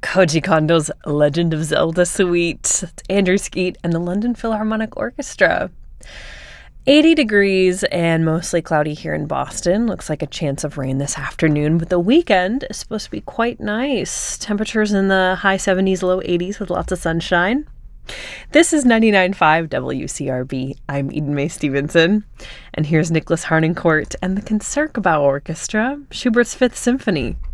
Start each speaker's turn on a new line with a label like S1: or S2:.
S1: Koji Kondo's Legend of Zelda Suite. It's Andrew Skeet and the London Philharmonic Orchestra. 80 degrees and mostly cloudy here in Boston. Looks like a chance of rain this afternoon, but the weekend is supposed to be quite nice. Temperatures in the high 70s, low 80s with lots of sunshine. This is 99.5 WCRB. I'm Eden Mae Stevenson, and here's Nicholas Harnoncourt and the Concertgebouw Orchestra, Schubert's Fifth Symphony.